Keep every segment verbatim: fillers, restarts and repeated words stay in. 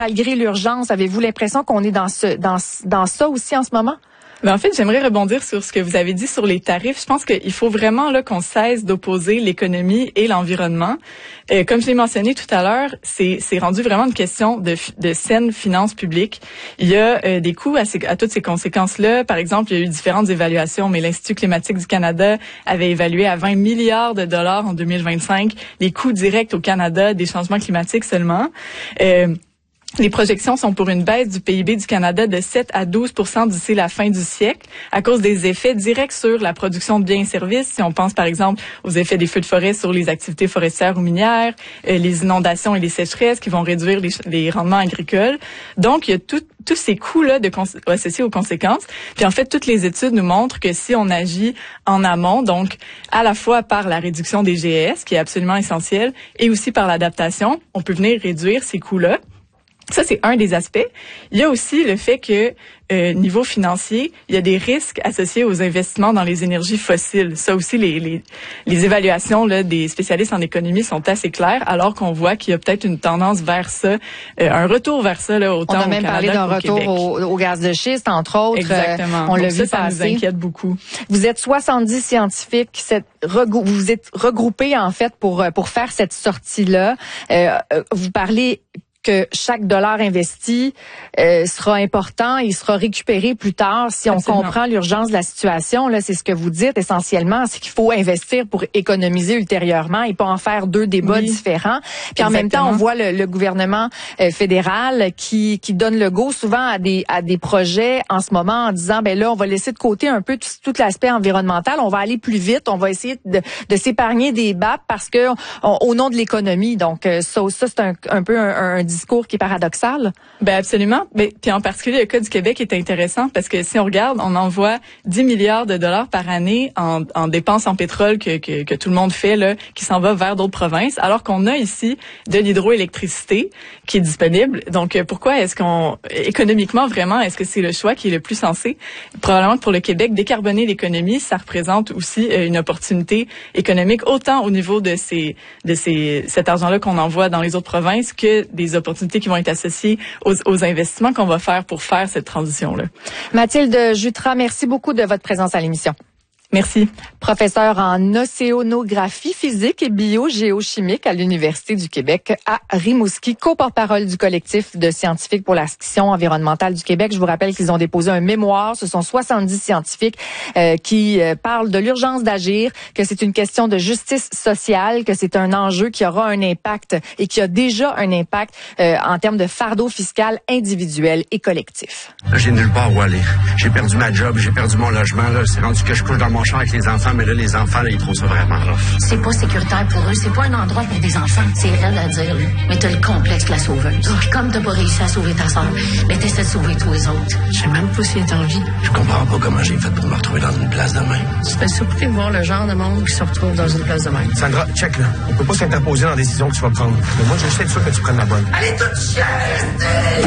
Malgré l'urgence, avez-vous l'impression qu'on est dans ce dans dans ça aussi en ce moment? Ben en fait, j'aimerais rebondir sur ce que vous avez dit sur les tarifs. Je pense qu'il faut vraiment là qu'on cesse d'opposer l'économie et l'environnement. Euh, comme je l'ai mentionné tout à l'heure, c'est c'est rendu vraiment une question de de saine finance publique. Il y a euh, des coûts à, ces, à toutes ces conséquences-là. Par exemple, il y a eu différentes évaluations, mais l'Institut climatique du Canada avait évalué à vingt milliards de dollars en deux mille vingt-cinq les coûts directs au Canada des changements climatiques seulement. Euh, Les projections sont pour une baisse du P I B du Canada de sept à douze pour cent d'ici la fin du siècle à cause des effets directs sur la production de biens et services. Si on pense par exemple aux effets des feux de forêt sur les activités forestières ou minières, euh, les inondations et les sécheresses qui vont réduire les, les rendements agricoles. Donc, il y a tout, tous ces coûts-là de cons- associés aux conséquences. Puis en fait, toutes les études nous montrent que si on agit en amont, donc à la fois par la réduction des G E S, qui est absolument essentielle, et aussi par l'adaptation, on peut venir réduire ces coûts-là. Ça, c'est un des aspects. Il y a aussi le fait que, euh, niveau financier, il y a des risques associés aux investissements dans les énergies fossiles. Ça aussi, les, les, les évaluations là, des spécialistes en économie sont assez claires, alors qu'on voit qu'il y a peut-être une tendance vers ça, euh, un retour vers ça, là, autant au Canada qu'au Québec. On a même parlé d'un retour au, au gaz de schiste, entre autres. Exactement. Euh, on l'a vu ça, passer. Ça nous inquiète beaucoup. Vous êtes soixante-dix scientifiques, cette, regou- vous êtes regroupés, en fait, pour, pour faire cette sortie-là. Euh, vous parlez que chaque dollar investi euh, sera important, il sera récupéré plus tard si on Absolument. comprend l'urgence de la situation. Là, c'est ce que vous dites essentiellement, c'est qu'il faut investir pour économiser ultérieurement et pas en faire deux débats oui. différents. Puis Exactement. en même temps, on voit le, le gouvernement euh, fédéral qui qui donne le go souvent à des à des projets en ce moment en disant ben là on va laisser de côté un peu tout, tout l'aspect environnemental, on va aller plus vite, on va essayer de, de s'épargner des B A P parce que on, au nom de l'économie. Donc euh, ça ça c'est un, un peu un, un discours qui est paradoxal. Ben absolument. Ben, puis en particulier, le cas du Québec est intéressant parce que si on regarde, on envoie dix milliards de dollars par année en, en dépenses en pétrole que, que, que tout le monde fait, là, qui s'en va vers d'autres provinces, alors qu'on a ici de l'hydroélectricité qui est disponible. Donc, pourquoi est-ce qu'on, économiquement, vraiment, est-ce que c'est le choix qui est le plus sensé? Probablement que pour le Québec, décarboner l'économie, ça représente aussi une opportunité économique, autant au niveau de ces, de ces, cet argent-là qu'on envoie dans les autres provinces que des opportunités qui vont être associées aux, aux investissements qu'on va faire pour faire cette transition-là. Mathilde Jutras, merci beaucoup de votre présence à l'émission. Merci. Professeure en océanographie physique et biogéochimique à l'Université du Québec à Rimouski, co-porte-parole du collectif de scientifiques pour l'action environnementale du Québec. Je vous rappelle qu'ils ont déposé un mémoire. Ce sont soixante-dix scientifiques euh, qui euh, parlent de l'urgence d'agir, que c'est une question de justice sociale, que c'est un enjeu qui aura un impact et qui a déjà un impact euh, en termes de fardeau fiscal individuel et collectif. Là, j'ai nulle part où aller. J'ai perdu ma job, j'ai perdu mon logement. Là, c'est rendu que je couche dans mon char avec les enfants, mais là, les enfants, là, ils trouvent ça vraiment rough. C'est pas sécuritaire pour eux, c'est pas un endroit pour des enfants. C'est raide à dire, là. Mais t'as le complexe de la sauveuse. Puis comme t'as pas réussi à sauver ta sœur, mais t'essaies de sauver tous les autres. Je sais même pas si elle est en vie. Je comprends pas comment j'ai fait pour me retrouver dans une place de même. Tu serais surpris de voir le genre de monde qui se retrouve dans une place de même. Sandra, check, là. On peut pas s'interposer dans la décision que tu vas prendre. Mais moi, je sais de sûr que tu prennes la bonne. Allez, toute chienne!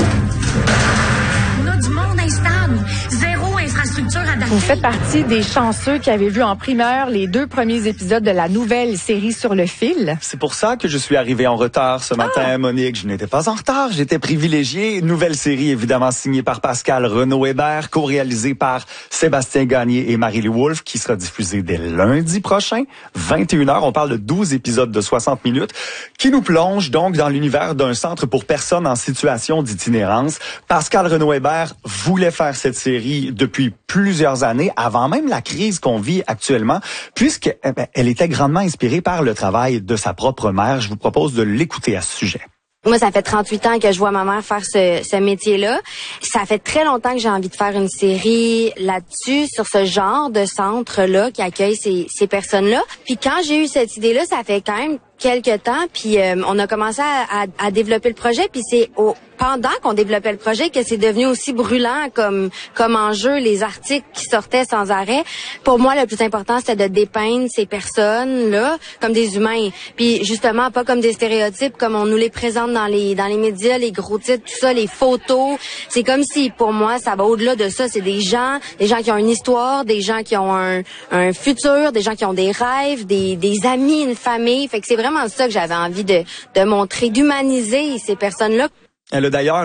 On a du monde instable. Zéro infrastructure adaptée. Vous faites partie des chanceux qui avaient vu en primeur les deux premiers épisodes de la nouvelle série Sur le fil. C'est pour ça que je suis arrivé en retard ce matin, ah! Monique. Je n'étais pas en retard, j'étais privilégié. Nouvelle série évidemment signée par Pascal Renaud-Hébert, co-réalisée par Sébastien Gagné et Marie-Lou Wolfe, qui sera diffusée dès lundi prochain, vingt et une heures. On parle de douze épisodes de soixante minutes, qui nous plonge donc dans l'univers d'un centre pour personnes en situation d'itinérance. Pascal Renaud-Hébert voulait faire cette série depuis plusieurs années, avant même la crise qu'on vit actuellement, puisqu'elle eh ben, elle était grandement inspirée par le travail de sa propre mère. Je vous propose de l'écouter à ce sujet. Moi, ça fait trente-huit ans que je vois ma mère faire ce, ce métier-là. Ça fait très longtemps que j'ai envie de faire une série là-dessus, sur ce genre de centre-là qui accueille ces, ces personnes-là. Puis quand j'ai eu cette idée-là, ça fait quand même quelques temps, puis euh, on a commencé à, à, à développer le projet, puis c'est au pendant qu'on développait le projet que c'est devenu aussi brûlant comme comme enjeu, les articles qui sortaient sans arrêt. Pour moi, le plus important, c'était de dépeindre ces personnes-là comme des humains, puis justement pas comme des stéréotypes comme on nous les présente dans les dans les médias, les gros titres, tout ça, les photos. C'est comme si, pour moi, ça va au-delà de ça. C'est des gens, des gens qui ont une histoire, des gens qui ont un, un futur, des gens qui ont des rêves, des, des amis, une famille. Fait que c'est vraiment ça que j'avais envie de, de montrer, d'humaniser ces personnes-là. Elle a d'ailleurs